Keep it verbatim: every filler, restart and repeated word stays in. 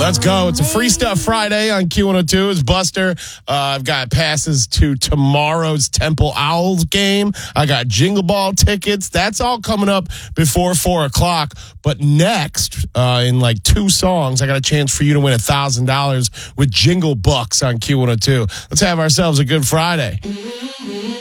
Let's go. It's a Free Stuff Friday on Q one oh two. It's Buster. Uh, I've got passes to tomorrow's Temple Owls game. I got Jingle Ball tickets. That's all coming up before four o'clock. But next, uh, in like two songs, I got a chance for you to win one thousand dollars with Jingle Bucks on Q one oh two. Let's have ourselves a good Friday.